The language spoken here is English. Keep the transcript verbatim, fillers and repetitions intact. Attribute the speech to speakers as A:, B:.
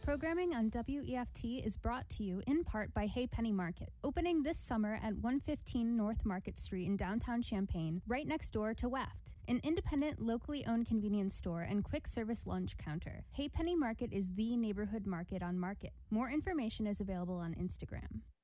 A: Programming on W E F T is brought to you in part by Hey Penny Market, opening this summer at one fifteen North Market Street in downtown Champaign, right next door to Weft, an independent, locally owned convenience store and quick service lunch counter. Hey Penny Market is the neighborhood market on Market. More information is available on Instagram.